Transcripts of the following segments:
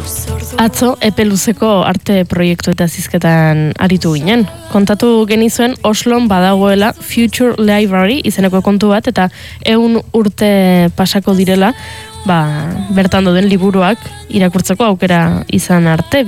Atzo, epe luzeko arte proiektu eta zizketan aritu ginen. Kontatu genizuen Oslon badagoela Future Library izeneko kontu bat, eta 100 urte pasako direla, bertan doden liburuak irakurtzeko aukera izan arte.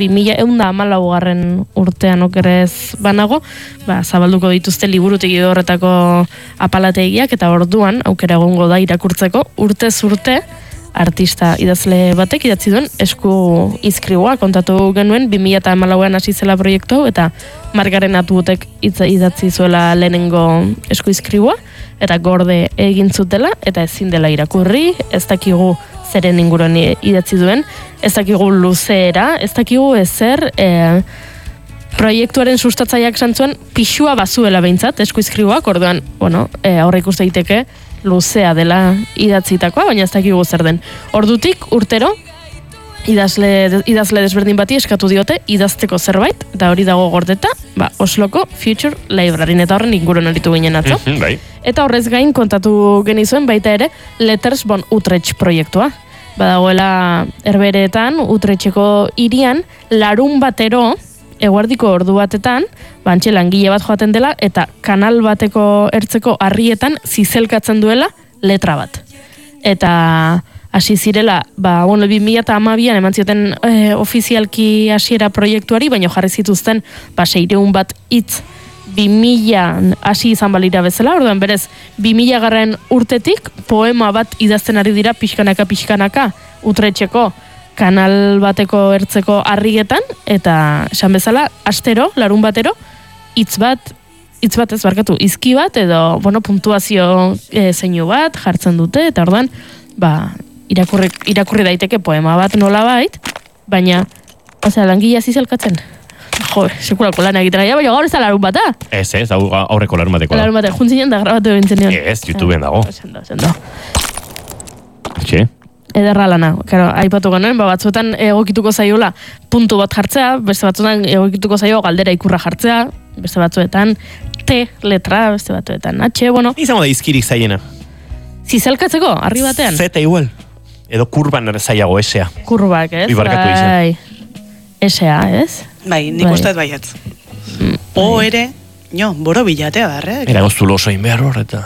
2114 urtean okerez banago, zabalduko dituzte liburutegi horretako apalategiak, eta orduan aukera egongo da irakurtzeko urtez urte artista idazle batek idatzi duen esku izkribua. Kontatu genuen 2014an hasi zela proiektu hau, eta Margaren Atwoodek idatzi zuela lehenengo esku izkribua, eta gorde egin zutela, eta ezin dela irakurri, ez dakigu zeren inguruan idatzi duen, ez dakigu luzeera, ez dakigu ezer, proiektuaren sustatzaileak santzuen pixua bazuela behintzat, esku izkribuak, orduan, aurre ikuste daiteke luzea dela idatzitakoa, baina ez dakigu zer den. Ordutik, urtero, idazle desberdin bati eskatu diote idazteko zerbait, eta hori dago gordeta, Osloko Future Library, eta horren inguruan aritu ginen atzo. Eta horrez gain kontatu genizuen baita ere Letters von Utrecht proiektua. Badagoela Herbehereetan, Utrechteko hirian, larun batero, eguardiko ordu batetan, bantxe langile bat joaten dela, eta kanal bateko ertzeko harrietan zizelkatzen duela letra bat. Eta hasi zirela, 2012an eman zioten ofizialki hasiera proiektuari, baina jarri zituzten 600 bat hitz 2000an hasi izan balira bezala, orduan berez 2000 urtetik poema bat idazten ari dira pixkanaka Utrechteko kanal bateko ertzeko harrietan, eta esan bezala, astero, larun batero, hitz bat ez barkatu, izki bat, edo, puntuazio zeinu bat jartzen dute, eta orduan, irakurri daiteke poema bat nolabait, baina, langilea zizelkatzen. Sekulako lan egitera, baina gaur ez da larun bata? Ez, aurreko larun bateko da. Larun batek, juntzinen da grabatu bintzen nion. Ez, YouTubeen dago. Sendo. Txe? Ederra lana, aipatu genuen, batzuetan egokituko zaiola puntu bat jartzea, beste batzuetan egokituko zaio galdera ikurra jartzea, beste batzuetan T letra, beste batzuetan H, Izango da izkirik zaiena. Zizelkatzeko, harri batean? Z igual. Edo kurban zaiago, S-a. Kurbak, ez? Ibarkatu izan. S-a, ez? Bai, nik usteet baietz. O ere, boro bilatea darre. Eragoztu losoin behar horreta.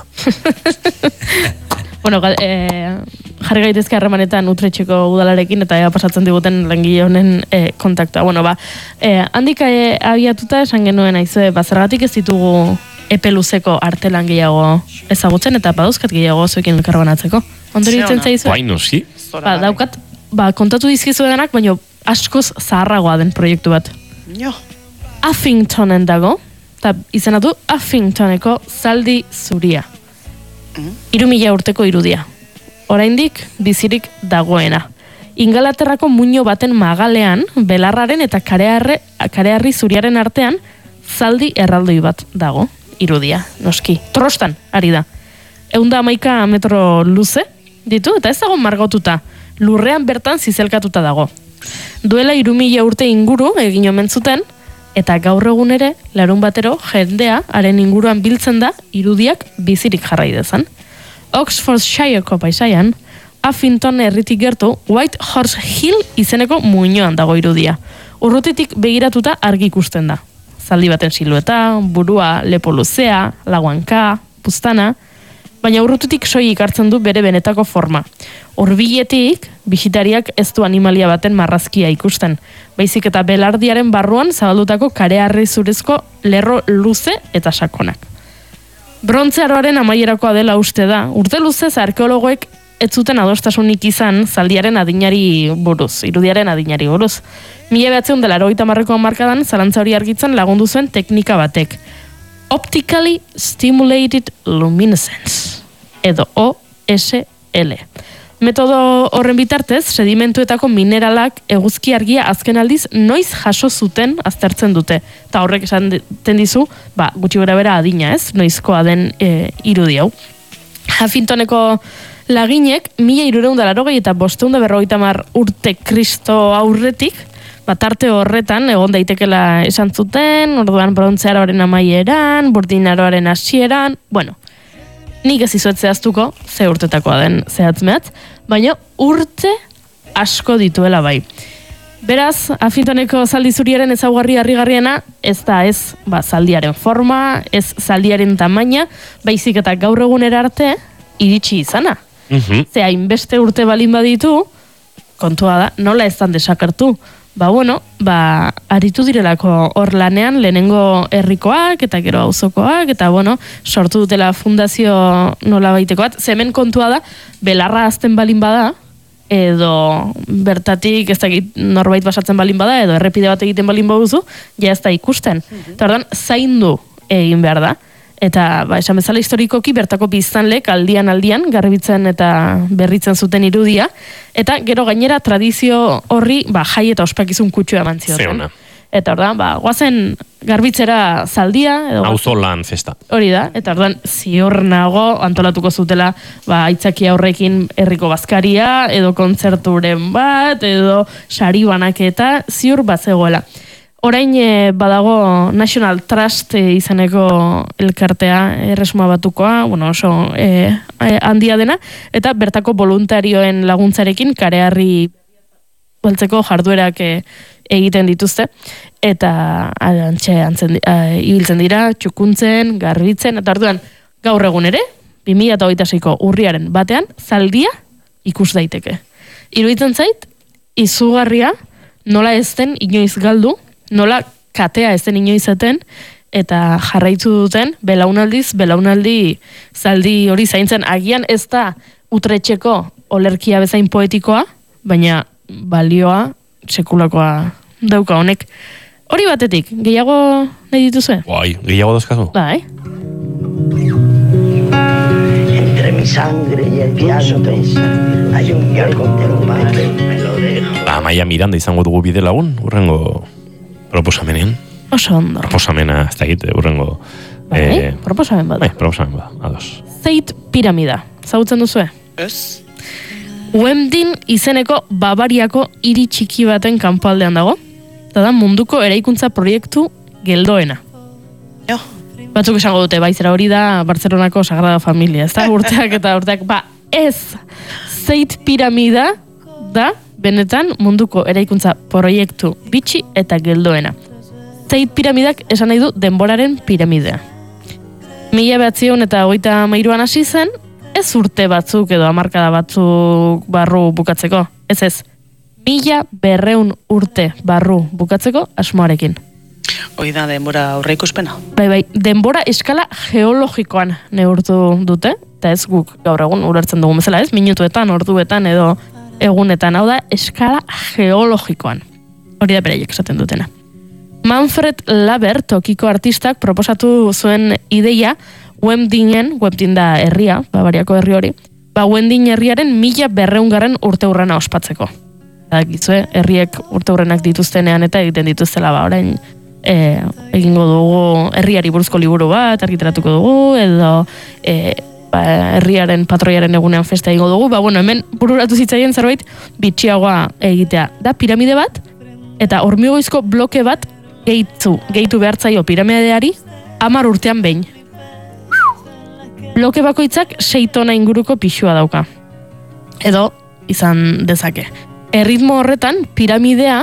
Jarri gaitezke harremanetan Utrechteko udalarekin, eta pasatzen diguten langile honen kontaktua. Handik abiatuta esan genuen aizue, zergatik ez ditugu epe luzeko arte lan gehiago ezagutzen, eta badauzkat gehiago zuekin elkarbanatzeko. Ondori ditzen zaizu? Noski. Daukat, kontatu dizkizu denak, baina askoz zaharragoa den proiektu bat. Uffingtonen dago, eta izenatu Uffingtoneko zaldi zuria. 3000 urteko irudia. Oraindik bizirik dagoena. Ingalaterrako muino baten magalean, belarraren eta kareharri zuriaren artean, zaldi erraldoi bat dago, irudia, noski. Trostan, ari da. 111 metro luze ditu, eta ez dago margotuta. Lurrean bertan zizelkatuta dago. Duela 3000 urte inguru egin omen zuten, eta gaur egun ere, larun batero, jendea, haren inguruan biltzen da, irudiak bizirik jarrai dezan. Oxfordshireko paisaian, Uffington herritik gertu, White Horse Hill izeneko muinoan dago irudia. Urrutitik begiratuta argi ikusten da. Zaldi baten silueta, burua, lepo luzea, laguanka, puztana, baina urrutitik soilik hartzen du bere benetako forma. Hurbiletik, bisitariak ez du animalia baten marrazkia ikusten, baizik eta belardiaren barruan zabaldutako kareharri zurezko lerro luze eta sakonak. Brontzearoaren amaierakoa dela uste da, urte luzez arkeologoek ez zuten adostasunik izan zaldiaren adinari buruz, irudiaren adinari buruz. 1980ko hamarkadan zalantza hori argitzen lagundu zuen teknika batek. Optically Stimulated Luminescence, edo OSL. Metodo horren bitartez, sedimentuetako mineralak eguzki argia azken aldiz noiz jaso zuten aztertzen dute. Eta horrek esan dizu, gutxi gora bera adina, ez? Noizkoa den irudi hau. Uffingtoneko laginek, 1380 eta 550 urte Kristo aurretik, tarte horretan, egon daitekela esan zuten, orduan brontzearoaren amaieran, burdinaroaren hasieran, nik ez izuet zehaztuko, ze urtetakoa den zehatzmeat, baina urte asko dituela bai. Beraz, afintoneko zaldi zuriaren ezaugarri harrigarriena, ez da ez zaldiaren forma, ez zaldiaren tamaina, baizik eta gaur egunera arte iritsi izana. Ze hainbeste urte balin baditu, kontua da, nola ez dan desakartu. Aritu direlako hor lanean, lehenengo herrikoak, eta gero auzokoak, eta sortu dutela fundazio nola baitekoat. Hemen kontua da, belarra azten balin bada, edo bertatik ez dakit norbait basatzen balin bada, edo errepide bat egiten balin baduzu, ja ez da ikusten. Eta ordan, zaindu egin behar da. Eta, esan bezala historikoki, bertako biztanlek aldian garbitzen eta berritzen zuten irudia, eta gero gainera tradizio horri jai eta ospakizun kutsua eman zioten. Zeona. Eta ordan, guazen garbitzera zaldia, edo auzolan festa. Hori da, eta ordan ziur nago antolatuko zutela aitzaki aurrekin herriko bazkaria, edo kontzerturen bat, edo sari banaketa, ziur bazegoela. Orain badago National Trust izeneko elkartea erresuma batukoa, oso handia dena, eta bertako voluntarioen laguntzarekin kareharri beltzeko jarduerak egiten dituzte, eta ibiltzen dira, txukuntzen, garbitzen, eta orduan gaur egun ere, 2026ko urriaren batean, zaldia ikus daiteke. Iruditzen zait, izugarria nola ez den inoiz galdu, nola katea ez den inoizeten, eta jarraitu duten, belaunaldi zaldi hori zaintzen, agian ez da Utretxeko olerkia bezain poetikoa, baina balioa sekulakoa dauka honek. Hori batetik, gehiago nahi dituzue? Gehiago dozkazu? Bai. Entre mi sangre y el llanto hay un hueco que no me lo dejo. Amaia Miranda izango dugu bide lagun, urrengo proposamenean. Oso ondo. Proposamena, ez da egite, urrengo... Proposamen bat. Proposamen bat, ados. Zeit piramida, zautzen duzue? Ez? Wemdin izeneko Bavariako hiri txiki baten kanpoaldean dago, eta da munduko eraikuntza proiektu geldoena. Jo. Batzuk esango dute, baizera hori da Barcelonako Sagrada Familia, ez da urteak eta urteak, ez! Zeit piramida da, benetan munduko eraikuntza proiektu bitxi eta geldoena. Zeit piramidak esan nahi du denboraren piramidea. 1923an hasi zen, ez urte batzuk edo hamarkada batzuk barru bukatzeko. Ez, 1200 urte barru bukatzeko asmoarekin. Hoi da denbora aurreikuspena. Bai, denbora eskala geologikoan neurtu dute, eta ez guk gaur egun ulertzen dugu bezala, ez? Minutuetan, orduetan edo egunetan, hau da, eskala geologikoan. Hori da beraiek esaten dutena. Manfred Laber, tokiko artistak, proposatu zuen ideia Wemdin da herria, Bavariako herri hori, Wemdin herriaren 1200 urteurrena ospatzeko. Gizue, herriek urteurrenak dituztenean eta egiten dituztela, orain egingo dugu herriari buruzko liburu bat, argitaratuko dugu, edo herriaren patroiaren egunean festa egingo dugu, hemen bururatu zitzaien zerbait bitxiagoa egitea. Da piramide bat, eta hormigoizko bloke bat gehitu behartzaio piramideari 10 urtean behin. Bloke bakoitzak 6 tona inguruko pixua dauka. Edo izan dezake. Erritmo horretan, piramidea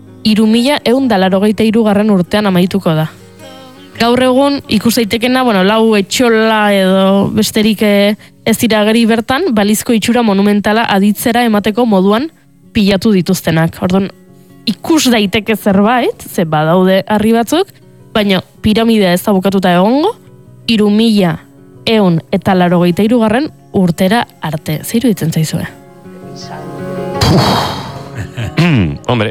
3183 urtean amaituko da. Gaur egun, ikus daitekena, lau etxola edo besterik ez dira ageri bertan, balizko itxura monumentala aditzera emateko moduan pilatu dituztenak. Orduan, ikus daiteke zerbait, ze badaude harri batzuk, baina piramidea ez da bukatuta egongo, 3183 urtera arte. Zeiru ditzen zaizue? Hombre,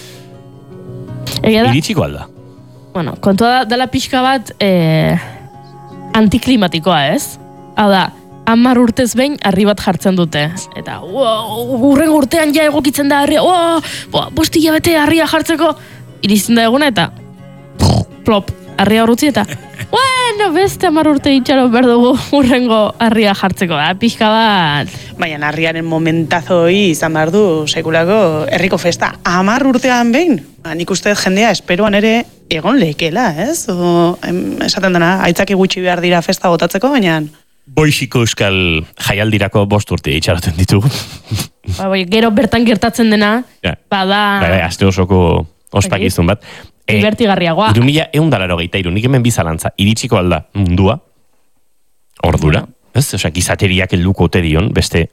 iritsiko alda. Kontua dela pixka bat antiklimatikoa, ez? Hau da, 10 urtez behin harri bat jartzen dute. Eta, urren urtean ja egokitzen da harria, bosti hilabete harria jartzeko, irizten da eguna eta plop, harria horretzi eta beste 10 urte itxaro behar dugu urrengo harria jartzeko, pixka bat. Baina harriaren momentazo hori izan behar du sekulako herriko festa. 10 urtean behin? Nik uste jendea esperoan ere egon lekela, ez? Esaten dena, aitzaki gutxi behar dira festa botatzeko, baina Boixiko euskal jaialdirako 5 urte itxaroten ditugu. Gero bertan gertatzen dena, bada... Aste osoko ospakizun bat. Divertigarriagoa. 3183, nik hemen bizalantza, iritsiko alda mundua, ordura, ez? Osa, gizateriak helduko ote dion, beste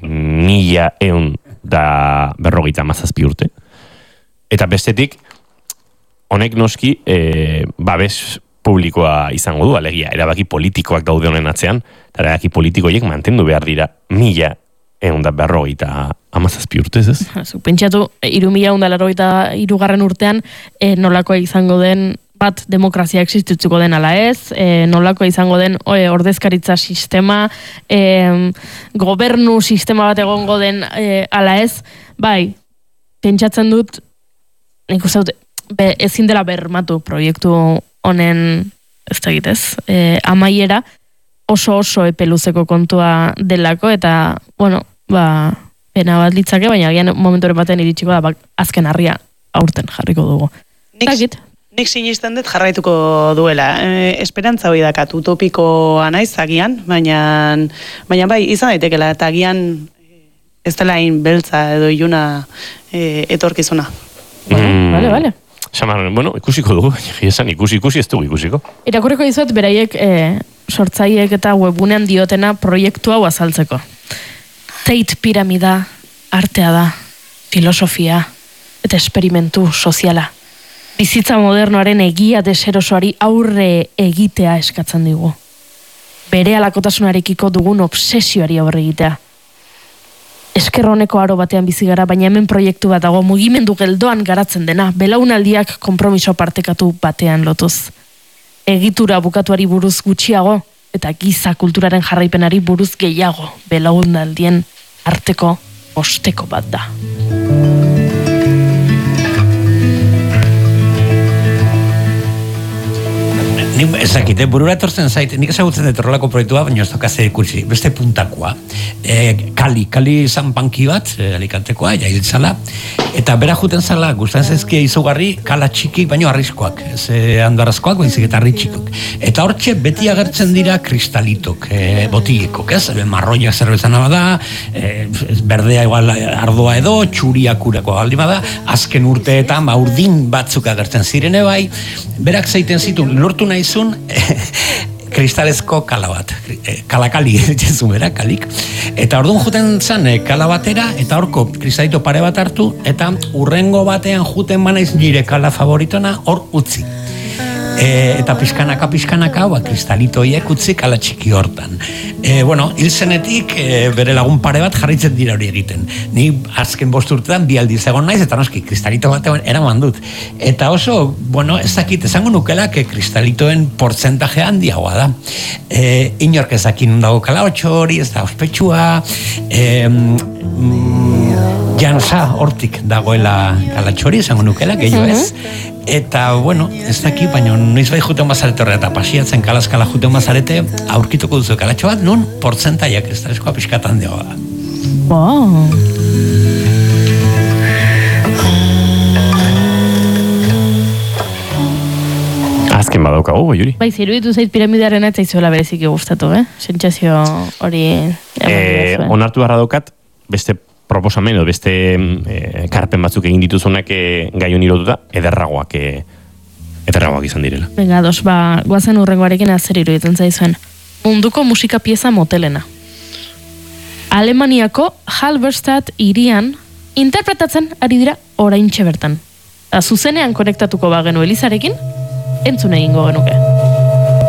1157 urte. Eta bestetik, honek noski, babes publikoa izango du, alegia, erabaki politikoak daude honen atzean, eta erabaki politikoiek mantendu behar dira 1157 urte, ez? Pentsatu, 3183 urtean, nolakoa izango den, bat demokrazia existitzuko den ala ez, nolakoa izango den ordezkaritza sistema, gobernu sistema bat egongo den ala ez, bai, pentsatzen dut, nik uste dut, ezin dela bermatu proiektu honen, ez da egitez, amaiera, oso epeluzeko kontua delako, eta, bueno, pena bat litzake, baina agian momentoren baten iritsiko da, azken harria aurten jarriko dugu. Nik sinisten dut jarraituko duela. Esperantza hori dakat, utopikoa naiz agian, baina bai, izan daitekela, eta agian ez dela hain beltza edo iluna etorkizuna. Vale. Xamar, bueno, ikusiko dugu, esan ikusi ez dugu ikusiko. Irakurriko dizuet beraiek sortzaiek eta webunean diotena proiektu hau azaltzeko. Tate piramida, artea da, filosofia eta esperimentu soziala. Bizitza modernoaren egia deserosoari aurre egitea eskatzen digu. Bere alakotasunarekiko dugun obsesioari aurre egitea. Esker honeko aro batean bizi gara, baina hemen proiektu bat dago mugimendu geldoan garatzen dena, belaunaldiak konpromiso partekatu batean lotuz. Egitura bukatuari buruz gutxiago, eta giza kulturaren jarraipenari buruz gehiago, belaunaldien arteko osteko bat da. Nik ezakite, burura etortzen zait, nik ezagutzen dut horrelako proiektua, baina ez dokazte ikusi, beste puntakoa. Kali zanpanki bat, Alicantekoa, jailtzala, eta bera juten zala, gustan zezkia izugarri, kala txiki, baino arriskoak, ez andarazkoak, baizik eta arritxikok. Eta hortxe beti agertzen dira kristalitok, botiekok, ez? Marroiak zerbezana bada, berdea igual ardoa edo, txuriak urako aldi bada, azken urteetan, urdin batzuk agertzen zirene bai, berak zaiten zitu, lortu nahizun, kristalezko kala bat, kalakali, etxezun bera, kalik. Eta orduan juten zan kala batera, eta horko kristalito pare bat hartu, eta urrengo batean juten banaiz nire kala favoritona hor utzi. Eta pizkanaka, kristalito hiek utzi kala txiki hortan. Hil zenetik, bere lagun pare bat jarritzen dira hori egiten. Ni azken 5 urtetan 2 aldiz egon naiz, eta noski, kristalito batean eraman dut. Eta oso, ez dakit, esango nukela, kristalitoen portzentaje handiagoa da. Inork ezakin dago kala hori, ez da ospetsua, jansa hortik dagoela kalatxori, esango nukela, gehiago ez. Eta, ez daki, baina noiz bai juten bazarete horreta, pasiatzen kalazkala juten bazarete, aurkituko duzu kalatxo bat, nun portzentaiak kristalezkoa pixkatan dioa da. Azken badaukagu, Juri. Bai, ziruditu zait piramidearen etzaizuela berezik gustatu, sentsazio hori... Onartu barra daukat, beste proposamen edo beste karpen batzuk egin dituzunak gai honi lotuta, ederragoak izan direla. Venga, guazen urrengoarekin zer iruditzen zaizuen. Munduko musika pieza motelena. Alemaniako Halberstadt hirian interpretatzen ari dira oraintxe bertan. Zuzenean konektatuko bagenu Elizarekin, entzun egingo genuke.